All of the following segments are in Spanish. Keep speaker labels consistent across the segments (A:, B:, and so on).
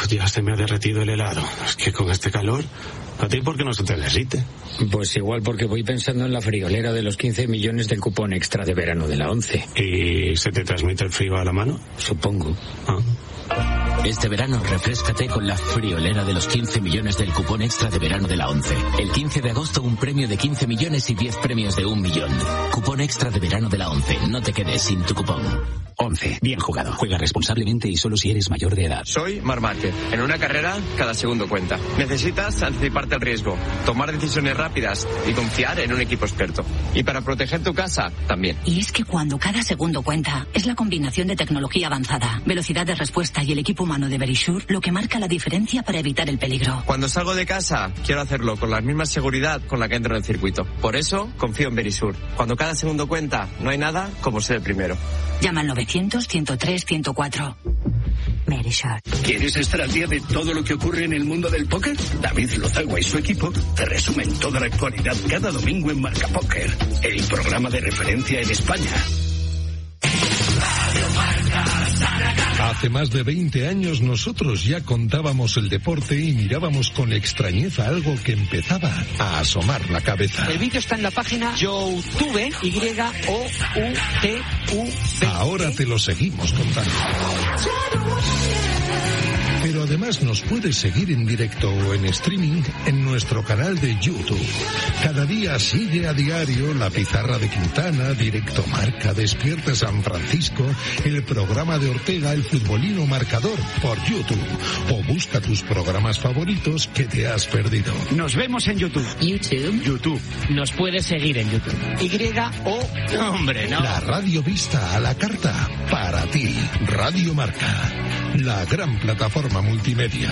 A: Ya se me ha derretido el helado. Es que con este calor, ¿a ti por qué no se te derrite?
B: Pues igual porque voy pensando en la friolera de los 15 millones del cupón extra de verano de la 11.
A: ¿Y se te transmite el frío a la mano?
B: Supongo.
C: Este verano refréscate con la friolera de los 15 millones del cupón extra de verano de la 11. El 15 de agosto un premio de 15 millones y 10 premios de 1 millón. Cupón extra de verano de la 11. No te quedes sin tu cupón.
D: 11. Bien jugado. Juega responsablemente y solo si eres mayor de edad.
E: Soy Marc Márquez. En una carrera, cada segundo cuenta. Necesitas anticiparte al riesgo, tomar decisiones rápidas y confiar en un equipo experto. Y para proteger tu casa, también.
F: Y es que cuando cada segundo cuenta, es la combinación de tecnología avanzada, velocidad de respuesta y el equipo humano de Verisure lo que marca la diferencia para evitar el peligro.
E: Cuando salgo de casa, quiero hacerlo con la misma seguridad con la que entro en el circuito. Por eso, confío en Verisure. Cuando cada segundo cuenta, no hay nada como ser el primero.
F: Llama al 900-103-104. Verisure.
G: ¿Quieres estar al día de todo lo que ocurre en el mundo del póker? David Lozagua y su equipo te resumen toda la actualidad cada domingo en Marca Póker, el programa de referencia en España.
H: Hace más de 20 años nosotros ya contábamos el deporte y mirábamos con extrañeza algo que empezaba a asomar la cabeza.
I: El vídeo está en la página YouTube, YOUTUV.
H: Ahora te lo seguimos contando. Pero además nos puedes seguir en directo o en streaming en nuestro canal de YouTube. Cada día sigue a diario La Pizarra de Quintana, Directo Marca, Despierta San Francisco, el programa de Ortega, El Futbolino Marcador por YouTube. O busca tus programas favoritos que te has perdido.
I: Nos vemos en YouTube.
B: YouTube. Nos puedes seguir en YouTube.
I: Hombre, no.
H: La radio vista a la carta para ti. Radio Marca. La gran plataforma multimedia.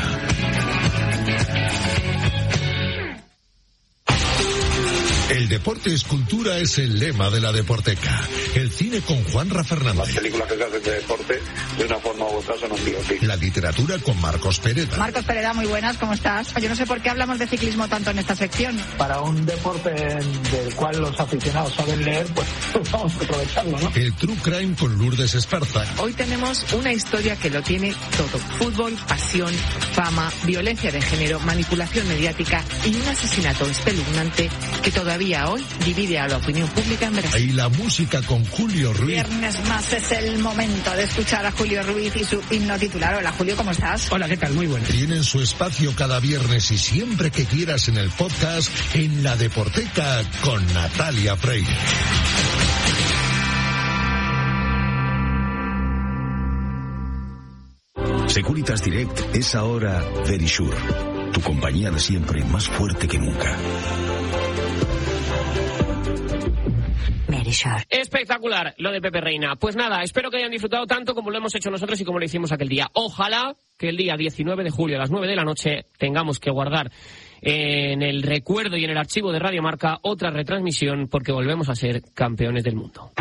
H: El deporte es cultura es el lema de la Deporteca. El cine con Juanra Fernández.
J: Las películas que se hacen de deporte, de una forma u otra, son un biopic.
H: La literatura con Marcos Pereda.
K: Marcos Pereda, muy buenas, ¿cómo estás? Yo no sé por qué hablamos de ciclismo tanto en esta sección.
L: Para un deporte del cual los aficionados saben leer, pues vamos a aprovecharlo, ¿no?
H: El True Crime con Lourdes Esparza.
M: Hoy tenemos una historia que lo tiene todo. Fútbol, pasión, fama, violencia de género, manipulación mediática y un asesinato espeluznante que todavía hoy divide a la opinión pública en Brasil.
H: Y la música con Julio Ruiz.
K: Viernes más es el momento de escuchar a Julio Ruiz y su himno titular. Hola Julio, ¿cómo estás?
I: Hola, ¿qué tal? Muy bueno.
H: Tienen su espacio cada viernes y siempre que quieras en el podcast en La Deporteca con Natalia Freire.
N: Securitas Direct es ahora Verisure, tu compañía de siempre más fuerte que nunca.
O: Espectacular lo de Pepe Reina. Pues nada, espero que hayan disfrutado tanto como lo hemos hecho nosotros y como lo hicimos aquel día. Ojalá que el día 19 de julio a las 9 de la noche tengamos que guardar en el recuerdo y en el archivo de Radio Marca otra retransmisión porque volvemos a ser campeones del mundo.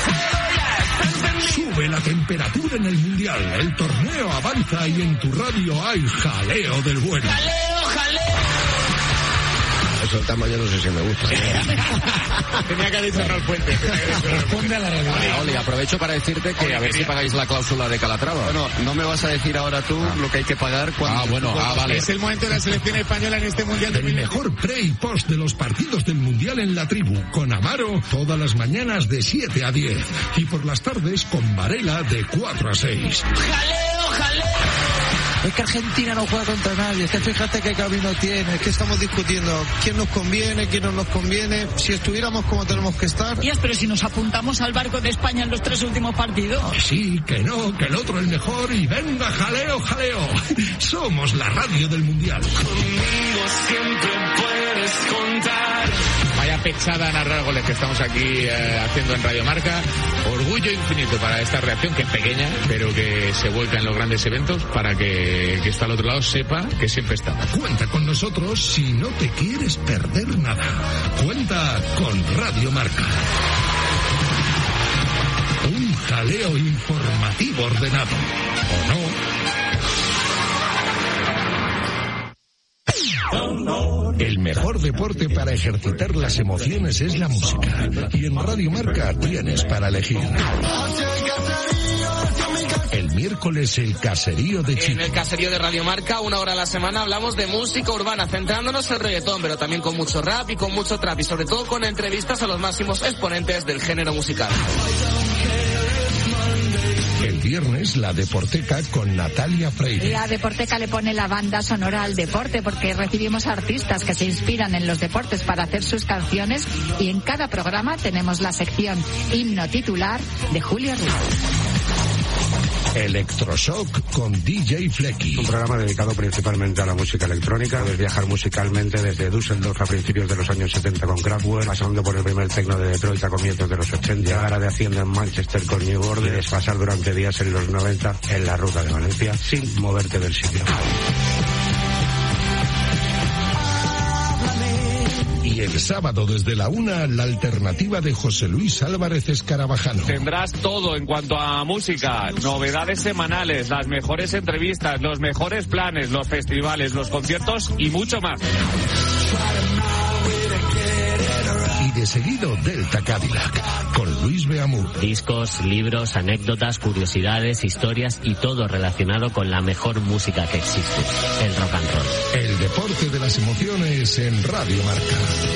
H: Sube la temperatura en el Mundial, el torneo avanza y en tu radio hay jaleo del bueno.
O: ¡Jaleo, jaleo!
P: Eso el tamaño no sé si me gusta.
O: Tenía que haber dicho Raúl Puente.
I: Responde a la realidad.
Q: Vale, Oli, aprovecho para decirte que a ver si pagáis la cláusula de Calatrava.
E: Bueno, no me vas a decir ahora tú lo que hay que pagar cuando...
Q: vale.
I: Es el momento de la selección española en este Mundial de
H: El mejor pre y post de los partidos del Mundial en la tribu, con Amaro, todas las mañanas de 7 a 10. Y por las tardes con Varela de 4 a 6.
O: ¡Jaleo, jaleo!
R: Es que Argentina no juega contra nadie, es que fíjate qué camino tiene, es que estamos discutiendo quién nos conviene, quién no nos conviene, si estuviéramos como tenemos que estar.
K: Pero si nos apuntamos al barco de España en los 3 últimos partidos.
H: Que sí, que no, que el otro es mejor y venga, jaleo, jaleo. Somos la radio del Mundial.
S: Conmigo siempre puedes contar.
Q: Vaya pechada a narrar goles que estamos aquí haciendo en Radio Marca. Orgullo infinito para esta reacción, que es pequeña, pero que se vuelca en los grandes eventos para que está al otro lado sepa que siempre estamos.
H: Cuenta con nosotros si no te quieres perder nada. Cuenta con Radio Marca. Un jaleo informativo ordenado. ¿O no? El mejor deporte para ejercitar las emociones es la música. Y en Radio Marca tienes para elegir. El miércoles el Caserío de Chile.
T: En el Caserío de Radio Marca, 1 hora a la semana, hablamos de música urbana, centrándonos en el reggaetón, pero también con mucho rap y con mucho trap, y sobre todo con entrevistas a los máximos exponentes del género musical.
H: El viernes, la Deporteca con Natalia Freire.
K: La Deporteca le pone la banda sonora al deporte porque recibimos artistas que se inspiran en los deportes para hacer sus canciones, y en cada programa tenemos la sección Himno Titular de Julio Ruiz.
H: Electroshock con DJ Flecky.
A: Un programa dedicado principalmente a la música electrónica. Puedes viajar musicalmente desde Düsseldorf a principios de los años 70 con Kraftwerk, pasando por el primer techno de Detroit a comienzos de los 80, llegar a de Hacienda en Manchester con New Order, y desfasar durante días en los 90 en la ruta de Valencia sin moverte del sitio.
H: Y el sábado desde la 1, la alternativa de José Luis Álvarez Escarabajano.
U: Tendrás todo en cuanto a música, novedades semanales, las mejores entrevistas, los mejores planes, los festivales, los conciertos y mucho más.
H: Y de seguido Delta Cadillac con Luis Beamur.
V: Discos, libros, anécdotas, curiosidades, historias y todo relacionado con la mejor música que existe, el rock and roll.
H: El deporte de las emociones en Radio Marca.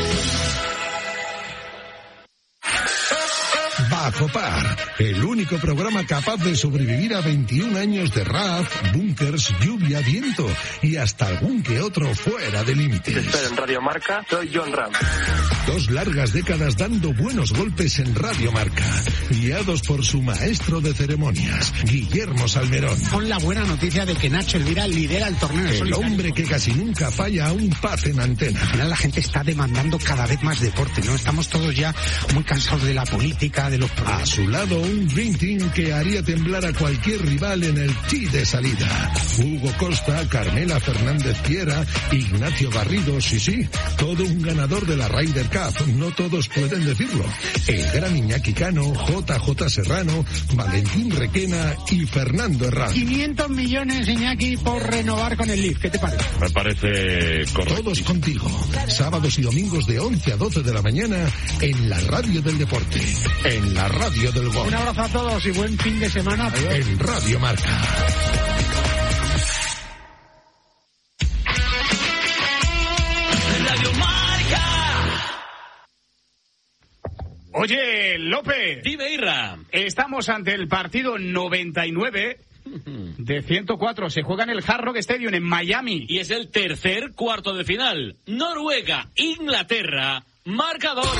H: Bajo Par, el único programa capaz de sobrevivir a 21 años de rap, bunkers, lluvia, viento y hasta algún que otro fuera de límites.
J: Estoy en Radio Marca, soy John Ram.
H: 2 largas décadas dando buenos golpes en Radio Marca, guiados por su maestro de ceremonias, Guillermo Salmerón.
I: Con la buena noticia de que Nacho Elvira lidera el torneo de
H: El hombre que casi nunca falla a un pase en antena.
I: Al final la gente está demandando cada vez más deporte, ¿no? Estamos todos ya muy cansados de la política, de los problemas.
H: A su lado, un Dream Team que haría temblar a cualquier rival en el tee de salida. Hugo Costa, Carmela Fernández Piera, Ignacio Garrido, sí, todo un ganador de la Ryder Cup, no todos pueden decirlo. El gran Iñaki Cano, JJ Serrano, Valentín Requena y Fernando Herrán.
I: 500 millones, Iñaki, por renovar con el Leaf. ¿Qué te parece?
W: Me parece correcto.
H: Todos contigo, sábados y domingos de 11 a 12 de la mañana en la radio del deporte, en la radio del gol.
I: Un abrazo a todos y buen fin de semana.
H: En Radio Marca.
X: Radio Marca.
I: Oye, López.
X: Dime, Irra.
I: Estamos ante el partido 99 de 104. Se juega en el Hard Rock Stadium en Miami.
X: Y es el tercer cuarto de final. Noruega, Inglaterra, marcador.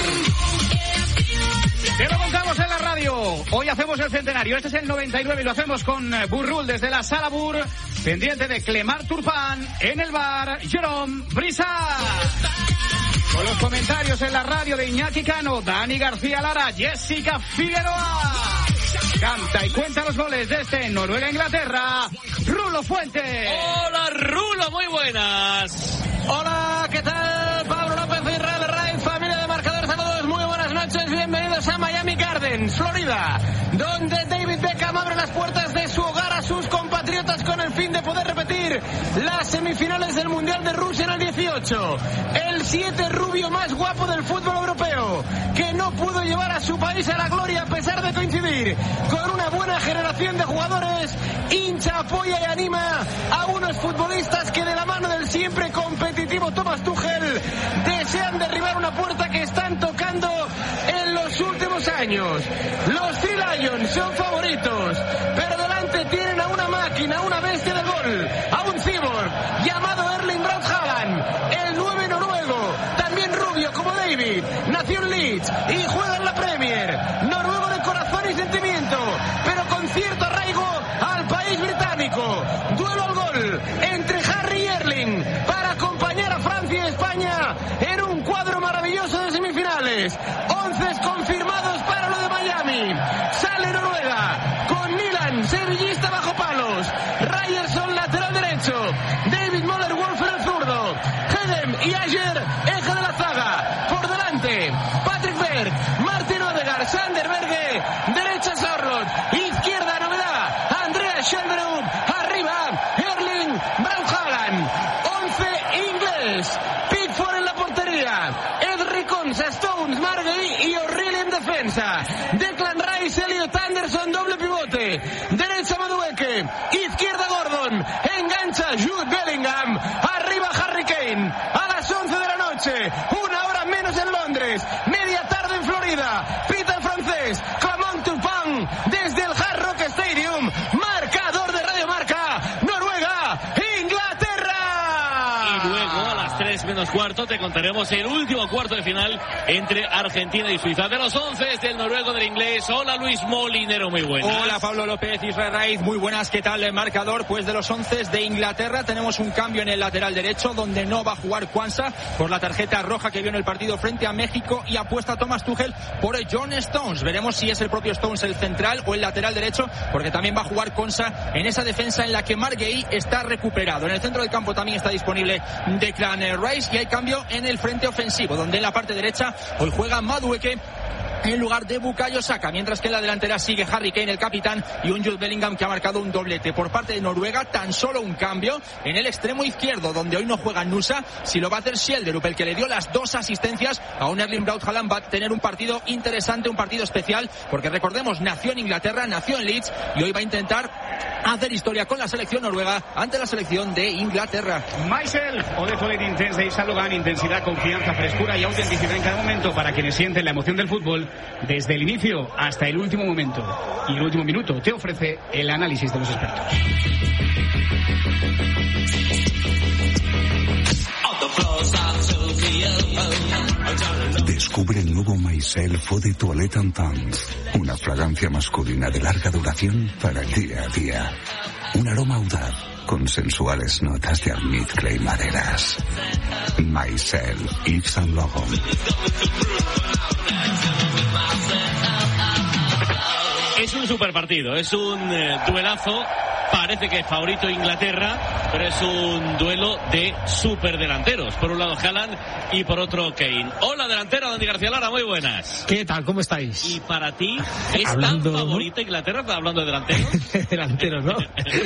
I: Te lo contamos en la radio. Hoy hacemos el centenario. Este es el 99 y lo hacemos con Burrul desde la Sala Bur, pendiente de Clemar Turpán, en el bar Jerome Brisa. Con los comentarios en la radio de Iñaki Cano, Dani García Lara, Jessica Figueroa. Canta y cuenta los goles de este Noruega-Inglaterra, Rulo Fuentes.
X: Hola, Rulo, muy buenas.
O: Hola, ¿qué tal? Pablo López y Real Ray, familia de marcadores a todos, muy buenas noches, bienvenidos a Miami Gardens, Florida, donde David Beckham abre las puertas de su hogar a sus compatriotas con el fin de poder repetir las semifinales del Mundial de Rusia en el 18. El 7 rubio más guapo del fútbol europeo, que no pudo llevar a su país a la gloria a pesar de coincidir con una buena generación de jugadores, hincha, apoya y anima a unos futbolistas que de la mano del siempre competitivo Thomas Tuchel desean derribar una puerta que están tocando en los últimos años. Los Three Lions son favoritos, pero delante tienen a una máquina, a una bestia del gol, a un cyborg llamado Erling Braut Haaland, el 9 noruego, también rubio como David, nació en Leeds y juega en la Premier, noruego de corazón y sentimiento, pero con cierto arraigo al país británico. Duelo al gol entre Harry y Erling para acompañar a Francia y España en un cuadro maravilloso de semifinales. 11 confirmados para lo de Miami. Sale Noruega con Milan, sevillista bajo palos, Ryerson lateral derecho, David Moller-Wolf en el zurdo, Hedem y Ayer eje de la zaga. Por delante Patrick Berg, Martin Odegaard, Sander Berge, derecha Sorloth, izquierda novedad Andreas Schjelderup, arriba Erling Braut Haaland. 11 inglés, Pickford en la portería, Ed Konsa, Stones, Margay y O'Reilly en defensa, Declan Rice, Elliot Anderson, doble pivote, derecha Madueke,
C: Stadium. Engancha Jude Bellingham. Arriba Harry Kane. A las 11 de la noche. 1 hora menos en Londres. Media tarde en Florida. Pita el francés. Clement Turpin. Desde el Hard Rock Stadium. Marcador de Radio Marca. Noruega. Inglaterra.
X: Y luego a las 3 menos cuarto te contaremos el último cuarto de final entre Argentina y Suiza. De los 11 del noruego, del inglés. Hola Luis Molinero, muy buenas.
D: Hola Pablo López, Israel Raiz, muy buenas. ¿Qué tal el marcador? Pues de los 11 de Inglaterra tenemos un cambio en el lateral derecho, donde no va a jugar Quansah por la tarjeta roja que vio en el partido frente a México, y apuesta Thomas Tuchel por John Stones. Veremos si es el propio Stones el central o el lateral derecho, porque también va a jugar Quansah en esa defensa en la que Marc Guehi está recuperado. En el centro del campo también está disponible Declan Rice, y hay cambio en el frente ofensivo, donde en la parte derecha hoy juega Madueke en lugar de Bukayo Saka, mientras que en la delantera sigue Harry Kane, el capitán, y un Jude Bellingham que ha marcado un doblete. Por parte de Noruega, tan solo un cambio en el extremo izquierdo, donde hoy no juega Nusa, si lo va a hacer Schjelderup, el que le dio las 2 asistencias a un Erling Braut Haaland. Va a tener un partido interesante, un partido especial, porque recordemos, nació en Inglaterra, nació en Leeds, y hoy va a intentar hacer historia con la selección noruega ante la selección de Inglaterra.
I: Myself, Odefolic Intense de Isa Logan, intensidad, confianza, frescura y autenticidad en cada momento para quienes sienten la emoción del fútbol desde el inicio hasta el último momento. Y el último minuto te ofrece el análisis de los expertos.
F: Descubre el nuevo Myself Eau de Toilette en Temps, una fragancia masculina de larga duración para el día a día. Un aroma audaz con sensuales notas de almizcle y maderas. Myself, Yves Saint Laurent.
X: Es un super partido, es un duelazo. Parece que es favorito Inglaterra, pero es un duelo de superdelanteros. Por un lado Haaland y por otro Kane. Hola, delantero, Dani García Lara, muy buenas.
G: ¿Qué tal? ¿Cómo estáis?
X: ¿Y para ti es tan favorita Inglaterra? ¿Estás hablando de delanteros?
G: Delanteros, ¿no?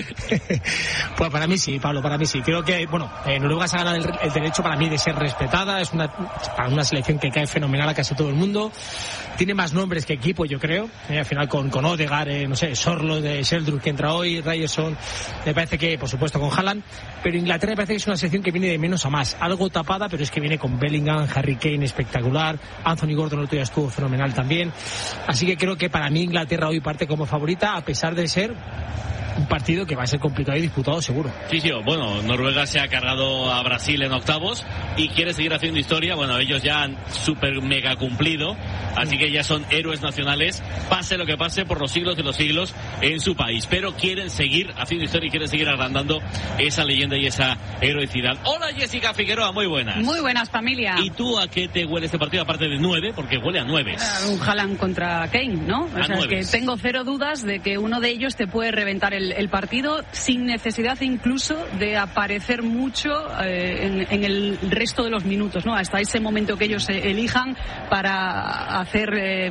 G: Pues para mí sí, Pablo, para mí sí. Creo que, bueno, Noruega se ha ganado el derecho para mí de ser respetada. Es para una selección que cae fenomenal a casi todo el mundo. Tiene más nombres que equipo, yo creo. Al final con Odegaard, no sé, Sorlo, de Schjelderup que entra hoy, Ryerson. Me parece que, por supuesto, con Haaland, pero Inglaterra me parece que es una selección que viene de menos a más, algo tapada, pero es que viene con Bellingham, Harry Kane espectacular, Anthony Gordon el otro día estuvo fenomenal también, así que creo que para mí Inglaterra hoy parte como favorita, a pesar de ser un partido que va a ser complicado y disputado seguro.
X: Sí, bueno, Noruega se ha cargado a Brasil en octavos y quiere seguir haciendo historia. Bueno, ellos ya han super mega cumplido, así que ya son héroes nacionales, pase lo que pase por los siglos de los siglos en su país, pero quieren seguir haciendo historia y quieren seguir agrandando esa leyenda y esa heroicidad. Hola Jessica Figueroa, muy buenas.
Y: Muy buenas, familia.
X: ¿Y tú a qué te huele este partido, aparte de 9? Porque huele a 9.
Y: Un Haaland contra Kane, ¿no? O sea, es que tengo cero dudas de que uno de ellos te puede reventar el partido sin necesidad incluso de aparecer mucho en el resto de los minutos, ¿no? Hasta ese momento que ellos elijan para hacer,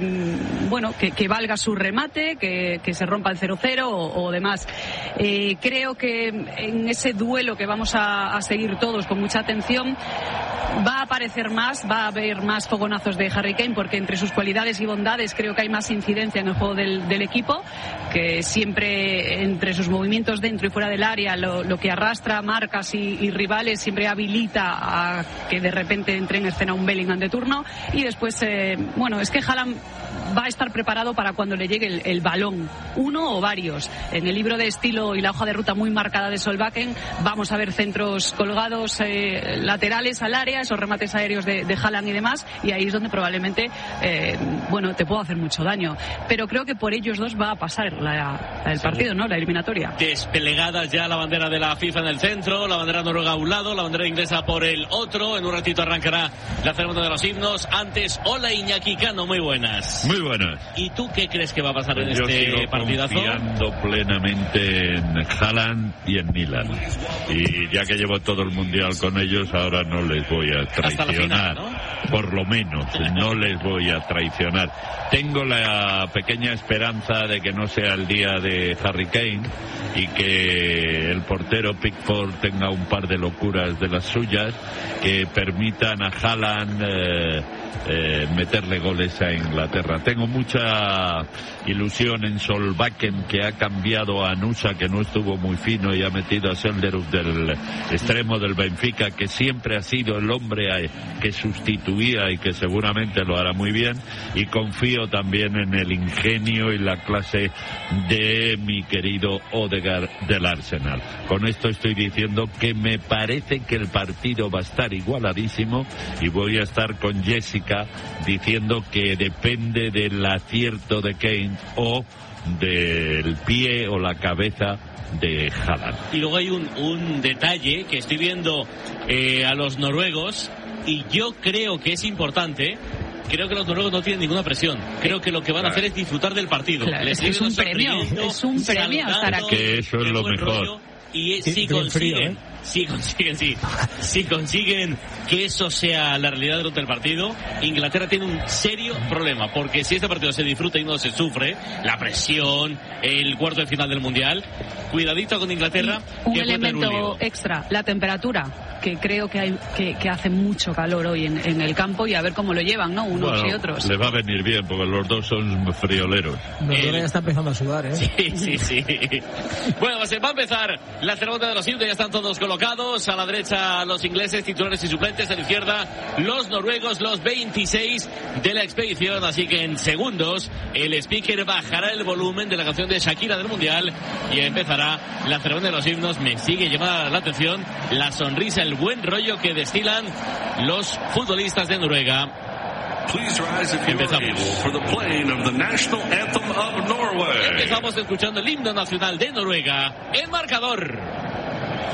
Y: que valga su remate, que se rompa el 0-0 o demás. Creo que en ese duelo que vamos a seguir todos con mucha atención va a aparecer más, va a haber más fogonazos de Harry Kane, porque entre sus cualidades y bondades creo que hay más incidencia en el juego del equipo, que siempre entre sus movimientos dentro y fuera del área, lo que arrastra marcas y rivales siempre habilita a que de repente entre en escena un Bellingham de turno. Y después, es que Haaland va a estar preparado para cuando le llegue el balón, uno o varios. En el libro de estilo y la hoja de ruta muy marcada de Solbakken vamos a ver centros colgados laterales al área, esos remates aéreos de Haaland y demás, y ahí es donde probablemente te puedo hacer mucho daño, pero creo que por ellos dos va a pasar el partido, ¿no? La eliminatoria.
X: Desplegada ya la bandera de la FIFA en el centro, la bandera noruega a un lado, la bandera inglesa por el otro. En un ratito arrancará la ceremonia de los himnos. Antes, hola Iñaki Cano, muy buenas.
W: Muy buenas.
X: ¿Y tú qué crees que va a pasar en
W: Yo
X: este
W: sigo
X: partidazo?
W: Confiando plenamente en Haaland y en Milan. Y ya que llevo todo el mundial con ellos, ahora no les voy a traicionar.
X: Final, ¿no?
W: Por lo menos, no les voy a traicionar. Tengo la pequeña esperanza de que no sea el día de Harry Kane y que el portero Pickford tenga un par de locuras de las suyas que permitan a Haaland meterle goles a Inglaterra. tengo mucha ilusión en Solbakken, que ha cambiado a Nusa, que no estuvo muy fino, y ha metido a Selderus del extremo del Benfica, que siempre ha sido el hombre que sustituía y que seguramente lo hará muy bien, y confío también en el ingenio y la clase de mi querido Odegaard del Arsenal. Con esto estoy diciendo que me parece que el partido va a estar igualadísimo, y voy a estar con Jessica diciendo que depende del acierto de Kane o del pie o la cabeza de Haaland.
X: Y luego hay un detalle que estoy viendo a los noruegos, y yo creo que es importante. Creo que los noruegos no tienen ninguna presión. Creo que lo que van a hacer es disfrutar del partido.
Y: Claro, es un premio. Es un premio estar aquí.
W: Que eso es lo mejor.
X: Y si consiguen, si consiguen que eso sea la realidad durante el partido, Inglaterra tiene un serio problema, porque si este partido se disfruta y no se sufre, la presión, el cuarto de final del Mundial, cuidadito con Inglaterra.
Y: Un elemento extra, la temperatura, que creo que hace mucho calor hoy en el campo, y a ver cómo lo llevan, ¿no? Unos y otros.
W: Les va a venir bien, porque los dos son frioleros.
G: Noruega ya está empezando a sudar, ¿eh?
X: Sí. Bueno, pues va a empezar la ceremonia de los himnos, ya están todos colocados. A la derecha los ingleses, titulares y suplentes. A la izquierda los noruegos, los 26 de la expedición. Así que en segundos el speaker bajará el volumen de la canción de Shakira del Mundial y empezará la ceremonia de los himnos. Me sigue llamando la atención la sonrisa, el buen rollo que destilan los futbolistas de Noruega. Empezamos escuchando el himno nacional de Noruega. El marcador.